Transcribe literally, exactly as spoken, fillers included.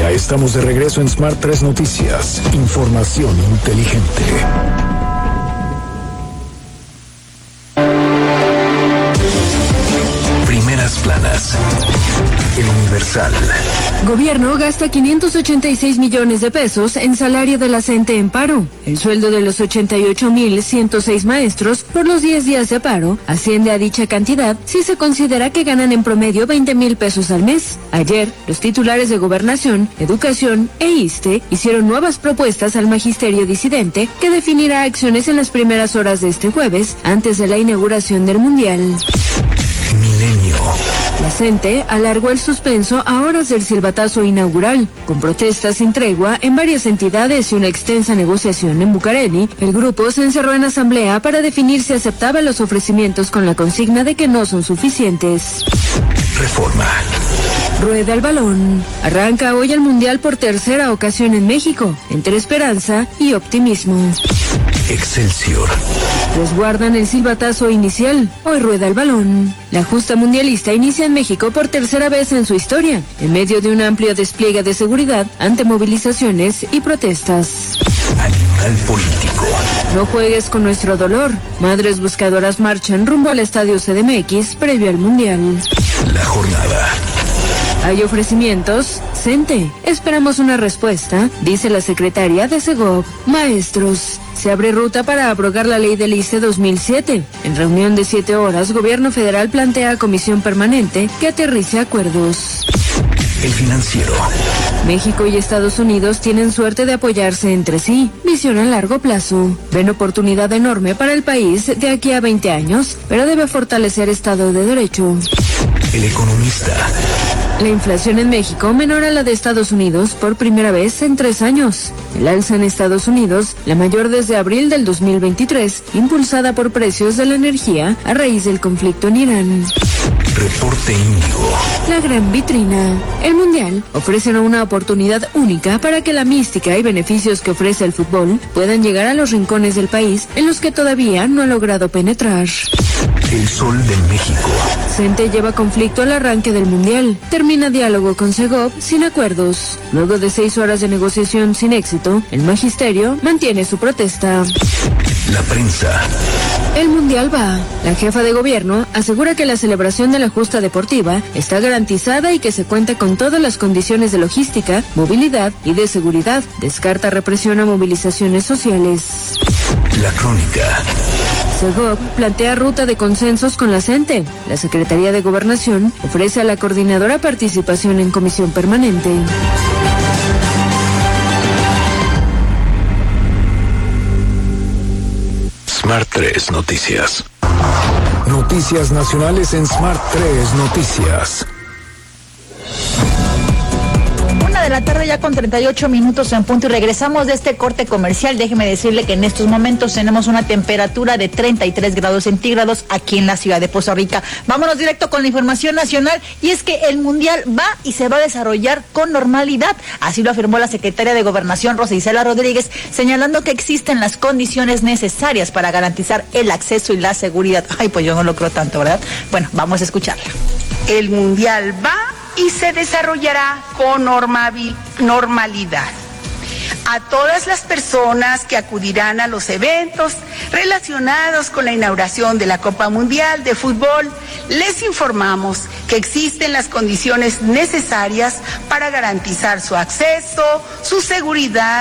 Ya estamos de regreso en Smart tres Noticias. Información inteligente. Primeras planas. El Universal. Gobierno gasta quinientos ochenta y seis millones de pesos en salario de la CENTE en paro. El sueldo de los ochenta y ocho mil ciento seis maestros por los diez días de paro asciende a dicha cantidad si se considera que ganan en promedio veinte mil pesos al mes. Ayer, los titulares de Gobernación, Educación e ISSSTE hicieron nuevas propuestas al magisterio disidente que definirá acciones en las primeras horas de este jueves antes de la inauguración del Mundial. Milenio. La CENTE alargó el suspenso a horas del silbatazo inaugural. Con protestas sin tregua en varias entidades y una extensa negociación en Bucareli, el grupo se encerró en asamblea para definir si aceptaba los ofrecimientos con la consigna de que no son suficientes. Reforma. Rueda el balón. Arranca hoy el Mundial por tercera ocasión en México, entre esperanza y optimismo. Excelsior. Resguardan el silbatazo inicial. Hoy rueda el balón. La justa mundialista inicia en México por tercera vez en su historia, en medio de un amplio despliegue de seguridad ante movilizaciones y protestas. Animal político. No juegues con nuestro dolor. Madres buscadoras marchan rumbo al estadio C D M X previo al Mundial. La jornada. ¿Hay ofrecimientos? CENTE. Esperamos una respuesta, dice la secretaria de Segov. Maestros. Se abre ruta para abrogar la ley del ISSSTE dos mil siete. En reunión de siete horas, Gobierno Federal plantea a Comisión Permanente que aterrice acuerdos. El Financiero. México y Estados Unidos tienen suerte de apoyarse entre sí. Visión a largo plazo. Ven oportunidad enorme para el país de aquí a veinte años, pero debe fortalecer Estado de Derecho. El Economista. La inflación en México menor a la de Estados Unidos por primera vez en tres años. El alza en Estados Unidos, la mayor desde abril del dos mil veintitrés, impulsada por precios de la energía a raíz del conflicto en Irán. Reporte Índigo. La gran vitrina. El Mundial ofrece una oportunidad única para que la mística y beneficios que ofrece el fútbol puedan llegar a los rincones del país en los que todavía no ha logrado penetrar. El Sol de México. CENTE lleva conflicto al arranque del Mundial. Termina diálogo con Segov sin acuerdos. Luego de seis horas de negociación sin éxito, el magisterio mantiene su protesta. La prensa. El Mundial va. La jefa de gobierno asegura que la celebración de la justa deportiva está garantizada y que se cuenta con todas las condiciones de logística, movilidad y de seguridad. Descarta represión a movilizaciones sociales. La crónica. Segov plantea ruta de consensos con la CENTE. La Secretaría de Gobernación ofrece a la coordinadora participación en comisión permanente. Smart tres Noticias. Noticias nacionales en Smart tres Noticias. De la tarde ya con treinta y ocho minutos en punto y regresamos de este corte comercial. Déjeme decirle que en estos momentos tenemos una temperatura de treinta y tres grados centígrados aquí en la ciudad de Poza Rica. Vámonos directo con la información nacional y es que el Mundial va y se va a desarrollar con normalidad. Así lo afirmó la secretaria de Gobernación, Rosa Isela Rodríguez, señalando que existen las condiciones necesarias para garantizar el acceso y la seguridad. Ay, pues yo no lo creo tanto, ¿verdad? Bueno, vamos a escucharla. El Mundial va y se desarrollará con normalidad. A todas las personas que acudirán a los eventos relacionados con la inauguración de la Copa Mundial de Fútbol, les informamos que existen las condiciones necesarias para garantizar su acceso, su seguridad